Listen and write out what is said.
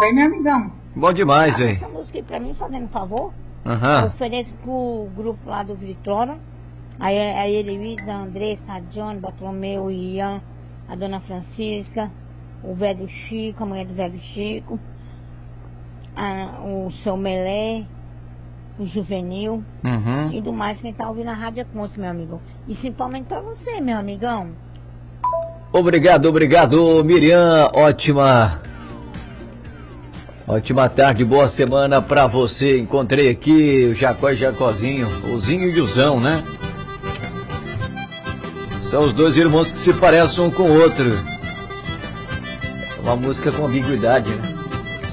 top, hein, meu amigão? Bom demais, hein? Essa música aí pra mim, fazendo um favor. Eu Aham. ofereço pro grupo lá do Vitória. Aí a Eloísa, a Andressa, a Johnny, Bartolomeu, o Ian, a Dona Francisca, o velho Chico, a mulher do velho Chico, o seu Melé, o Juvenil e do mais quem tá ouvindo a Rádio é Conto, meu amigo. E principalmente pra você, meu amigão. Obrigado, Miriam. Ótima tarde, boa semana pra você. Encontrei aqui o Jacó e Jacozinho, o Zinho e o Zão, né? São os dois irmãos que se parecem um com o outro. Uma música com ambiguidade, né?